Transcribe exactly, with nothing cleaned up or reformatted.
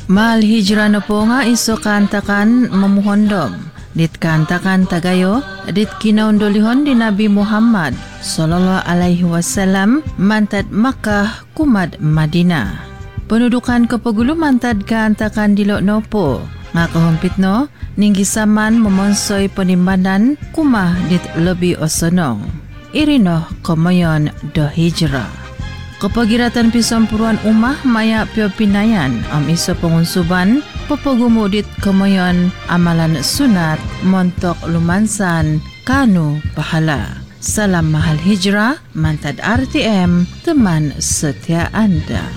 Mahal hijrah na po nga iso kantakan mamuhondom. Dit kantakan tagayo, dit kinaundolihon di Nabi Muhammad sallallahu alaihi wasallam mantad Makkah kumad Madinah. Pendudukan kepegulo mantad kantakan dilok nopo. Nga kahumpit no, ninggisaman memonsoy penimbanan kumah dit lebih osonong. Irino komoyon do hijrah. Kepagiratan pisampuruan umah maya pio pinayan am iso pengunsuban pepagumudit kemoyon amalan sunat montok lumansan kanu pahala. Salam mahal hijrah mantad R T M teman setia Anda.